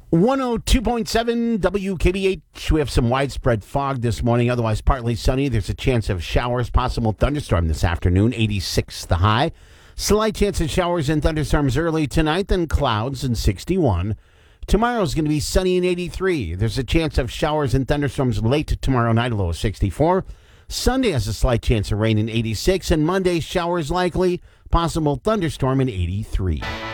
102.7 WKBH. We have some widespread fog this morning, otherwise partly sunny. There's a chance of showers, possible thunderstorm this afternoon, 86 the high. Slight chance of showers and thunderstorms early tonight, then clouds and 61. Tomorrow's going to be sunny and 83. There's a chance of showers and thunderstorms late tomorrow night, a low of 64. Sunday has a slight chance of rain in 86, and Monday showers likely, possible thunderstorm in 83.